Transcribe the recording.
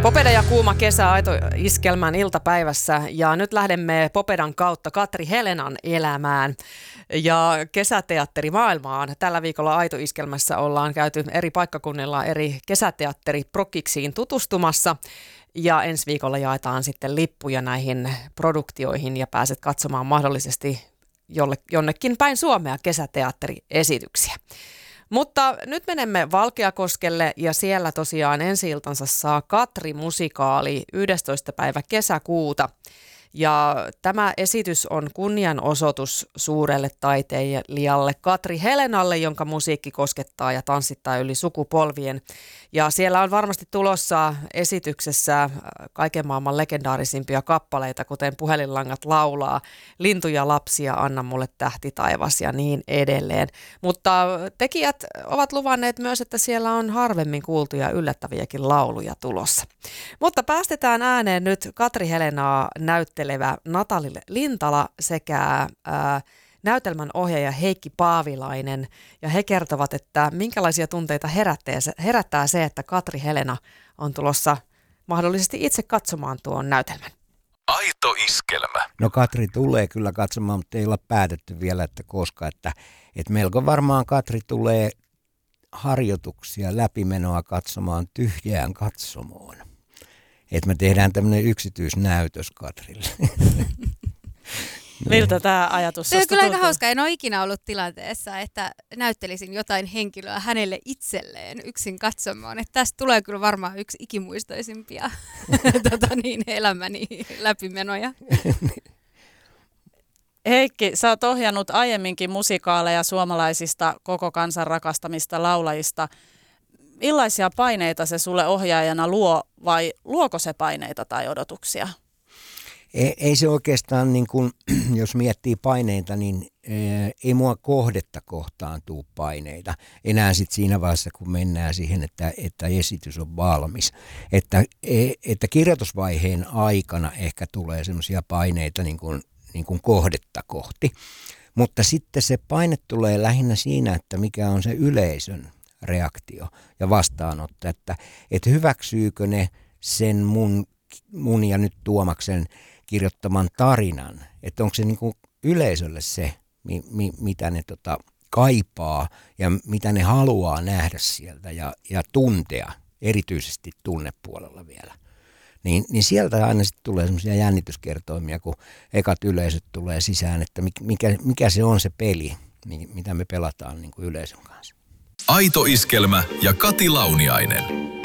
Popeda ja kuuma kesä Aito-iskelmän iltapäivässä ja nyt lähdemme Popedan kautta Katri Helenan elämään ja kesäteatterimaailmaan. Tällä viikolla Aito-iskelmässä ollaan käyty eri paikkakunnilla eri kesäteatteriprokiksiin tutustumassa ja ensi viikolla jaetaan sitten lippuja näihin produktioihin ja pääset katsomaan mahdollisesti jonnekin päin Suomea kesäteatteriesityksiä. Mutta nyt menemme Valkeakoskelle ja siellä tosiaan ensi-iltansa saa Katri-musikaali 11. päivä kesäkuuta. Ja tämä esitys on kunnianosoitus suurelle taiteilijalle Katri Helenalle, jonka musiikki koskettaa ja tanssittaa yli sukupolvien. Ja siellä on varmasti tulossa esityksessä kaiken maailman legendaarisimpia kappaleita, kuten Puhelinlangat laulaa, Lintu ja lapsia, Anna mulle tähti taivas ja niin edelleen. Mutta tekijät ovat luvanneet myös, että siellä on harvemmin kuultuja yllättäviäkin lauluja tulossa. Mutta päästetään ääneen nyt Katri Helenaa näyttelevä Natali Lintala sekä näytelmän ohjaaja Heikki Paavilainen. Ja he kertovat, että minkälaisia tunteita herättää se, että Katri Helena on tulossa mahdollisesti itse katsomaan tuon näytelmän. Aito iskelmä. No Katri tulee kyllä katsomaan, mutta ei olla päätetty vielä, että koska. Että melko varmaan Katri tulee harjoituksia läpimenoa katsomaan tyhjään katsomoon. Että me tehdään tämmöinen yksityisnäytös Katrille. Miltä tämä ajatus se on kyllä aika hauska. En ole ikinä ollut tilanteessa, että näyttelisin jotain henkilöä hänelle itselleen yksin katsomaan. Että tästä tulee kyllä varmaan yksi ikimuistoisimpia elämäni läpimenoja. Heikki, sä oot ohjannut aiemminkin musikaaleja suomalaisista koko kansan rakastamista laulajista. Millaisia paineita se sulle ohjaajana luo vai luoko se paineita tai odotuksia? Ei se oikeastaan, niin kuin, jos miettii paineita, niin ei mua kohdetta kohtaan tuu paineita. Enää sitten siinä vaiheessa, kun mennään siihen, että esitys on valmis. Että kirjoitusvaiheen aikana ehkä tulee semmoisia paineita niin kuin kohdetta kohti. Mutta sitten se paine tulee lähinnä siinä, että mikä on se yleisön reaktio ja vastaanotto. Että hyväksyykö ne sen mun ja nyt Tuomaksen kirjoittaman tarinan, että onko se niin kuin yleisölle se, mitä ne kaipaa ja mitä ne haluaa nähdä sieltä ja tuntea, erityisesti tunnepuolella vielä. Niin sieltä aina sitten tulee semmoisia jännityskertoimia, kun ekat yleisöt tulee sisään, että mikä se on se peli, mitä me pelataan niin kuin yleisön kanssa. Aito iskelmä ja Kati Launiainen.